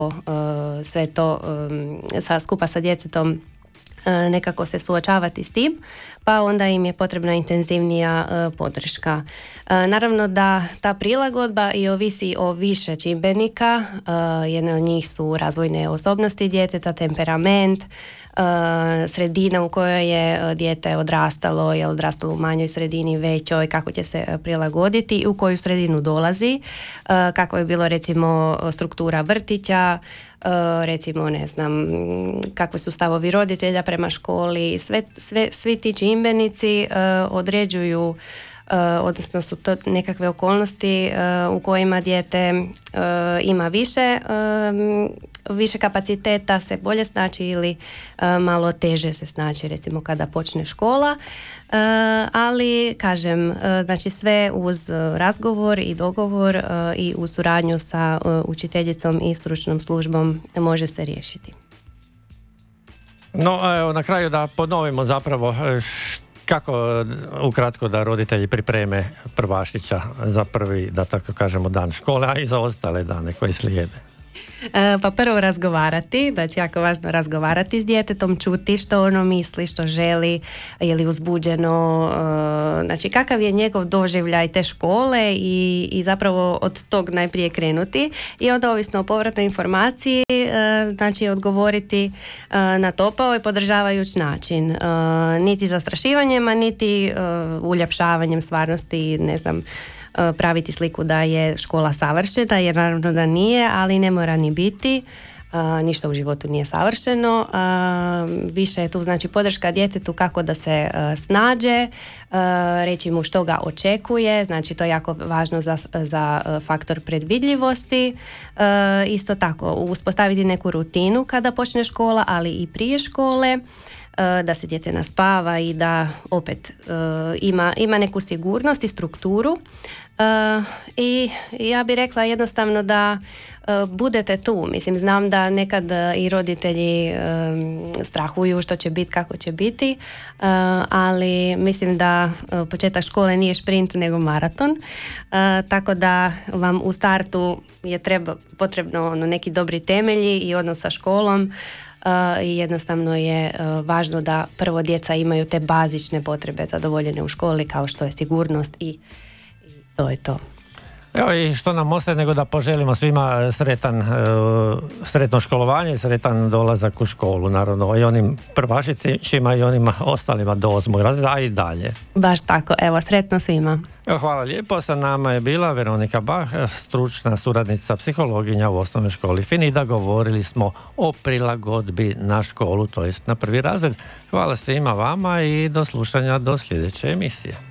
sve to skupa sa djetetom nekako se suočavati s tim, pa onda im je potrebna intenzivnija podrška. Naravno da ta prilagodba i ovisi o više čimbenika. Jedna od njih su razvojne osobnosti djeteta, temperament, sredina u kojoj je dijete odrastalo, je odrastalo u manjoj sredini, većoj, kako će se prilagoditi i u koju sredinu dolazi, kako je bilo recimo struktura vrtića, recimo ne znam kakvi su stavovi roditelja prema školi, svi ti čimbenici određuju, odnosno su to nekakve okolnosti u kojima dijete ima više kapaciteta, se bolje snaći ili malo teže se snaći recimo kada počne škola, ali kažem, znači sve uz razgovor i dogovor i u suradnju sa učiteljicom i stručnom službom može se riješiti. No, evo, na kraju da ponovimo zapravo kako ukratko da roditelji pripreme prvašića za prvi, da tako kažemo, dan škole, a i za ostale dane koji slijede. Pa prvo razgovarati, znači jako važno razgovarati s djetetom, čuti što ono misli, što želi, je li uzbuđeno, znači kakav je njegov doživljaj te škole i zapravo od tog najprije krenuti i onda ovisno o povratnoj informaciji znači odgovoriti na topao i podržavajući način, niti zastrašivanjem, a niti uljepšavanjem stvarnosti, ne znam, praviti sliku da je škola savršena, jer naravno da nije, ali ne mora ni biti. Ništa u životu nije savršeno. Više je tu znači podrška djetetu kako da se snađe, reći mu što ga očekuje, znači to je jako važno za faktor predvidljivosti. Isto tako uspostaviti neku rutinu kada počne škola, ali i prije škole, da se dijete naspava i da opet ima neku sigurnost i strukturu. I ja bih rekla jednostavno da budete tu. Mislim, znam da nekad i roditelji strahuju što će biti, kako će biti, ali mislim da početak škole nije šprint nego maraton, tako da vam u startu je potrebno neki dobri temelji i odnos sa školom. I jednostavno je važno da prvo djeca imaju te bazične potrebe zadovoljene u školi, kao što je sigurnost i to je to. Evo, i što nam ostaje nego da poželimo svima sretno školovanje i sretan dolazak u školu, naravno i onim prvašićima i onima ostalima do 8. razreda, a i dalje. Baš tako, evo, sretno svima. Evo, hvala lijepo, sa nama je bila Veronika Bach, stručna suradnica psihologinja u osnovnoj školi Finida. Govorili smo o prilagodbi na školu, to jest na 1. razred. Hvala svima vama i do slušanja do sljedeće emisije.